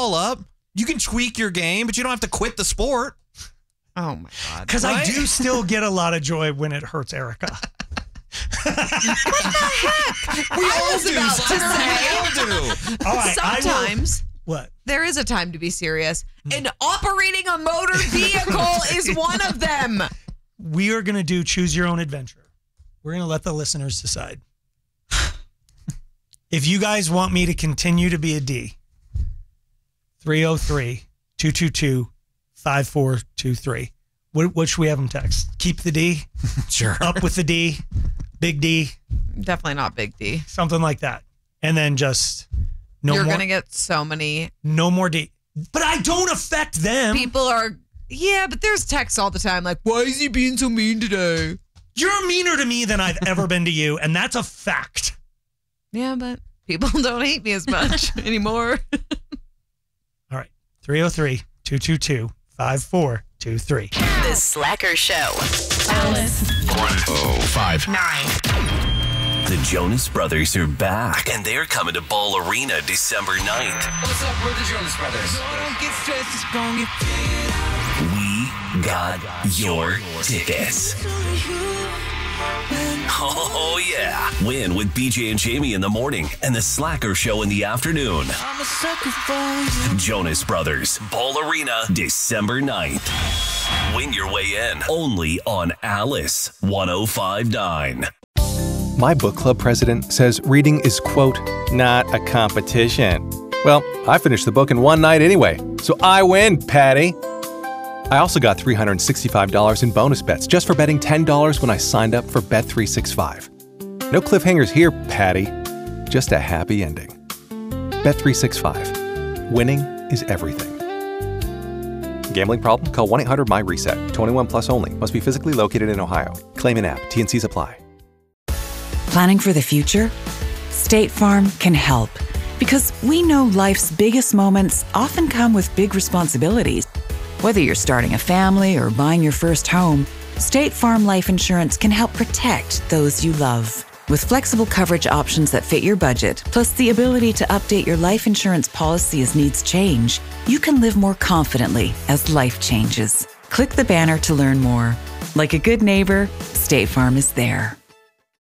all up. You can tweak your game, but you don't have to quit the sport. Oh, my God. Because I do still get a lot of joy when it hurts Erica. We all do. All right, Sometimes what? There is a time to be serious, and operating a motor vehicle is one of them. We are going to do choose your own adventure. We're going to let the listeners decide. If you guys want me to continue to be a D, 303-222-5423. What should we have them text? Keep the D? Sure. Up with the D? Big D? Definitely not Big D. Something like that. And then just You're going to get so many. No more D. But I don't affect them. People are, but there's texts all the time like, why is he being so mean today? You're meaner to me than I've ever been to you, and that's a fact. Yeah, but people don't hate me as much anymore. All right. 303-222-5423. The Slacker Show. Alice. 1059. The Jonas Brothers are back, and they're coming to Ball Arena December 9th. What's up with the Jonas Brothers? Don't get stressed, it's gonna get... We got your tickets. Oh, yeah. Win with BJ and Jamie in the morning and the Slacker Show in the afternoon. I'm a sucker for you. Jonas Brothers, Ball Arena, December 9th. Win your way in only on Alice 1059. My book club president says reading is, quote, not a competition. Well, I finished the book in one night anyway, so I win, Patty. I also got $365 in bonus bets just for betting $10 when I signed up for Bet365. No cliffhangers here, Patty. Just a happy ending. Bet365. Winning is everything. Gambling problem? Call 1-800-MY-RESET. 21 plus only. Must be physically located in Ohio. Claim in app. T&Cs apply. Planning for the future? State Farm can help. Because we know life's biggest moments often come with big responsibilities. Whether you're starting a family or buying your first home, State Farm Life Insurance can help protect those you love. With flexible coverage options that fit your budget, plus the ability to update your life insurance policy as needs change, you can live more confidently as life changes. Click the banner to learn more. Like a good neighbor, State Farm is there.